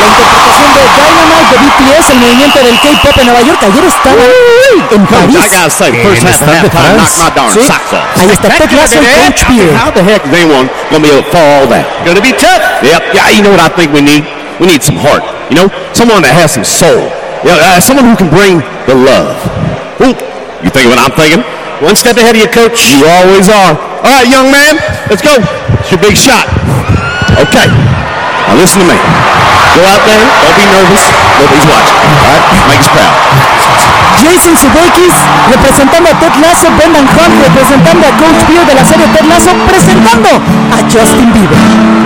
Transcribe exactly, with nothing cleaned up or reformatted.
interpretación de Dynamite de B T S, el movimiento del K-pop en Nueva York. Ayer estaban en París. I gotta say, first half, half time, knock my darn ¿Sí? socks off. Ahí está Ted Lasso y Coach Beard. How the heck is anyone gonna be able to follow all that? Gonna be tough. Yep. Yeah. You know what I think we need? We need some heart. You know, someone that has some soul. Yeah. Uh, someone who can bring the love. Ooh. You thinking what I'm thinking? One step ahead of you, coach. You always are. All right, young man, let's go. It's your big shot. Okay. Now listen to me. Go out there. Don't be nervous. Nobody's watching. All right. Make us proud. Jason Sudeikis representando a Ted Lasso, Brendan Hunt representando a Coach Beard de la serie Ted Lasso, presentando a Justin Bieber.